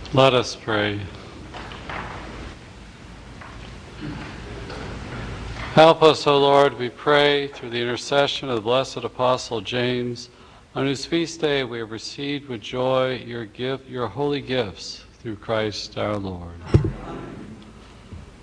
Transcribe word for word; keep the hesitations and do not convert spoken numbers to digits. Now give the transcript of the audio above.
Let us pray. Help us, O Lord, we pray, through the intercession of the blessed Apostle James, on whose feast day we have received with joy your gift, your holy gifts, through Christ our Lord.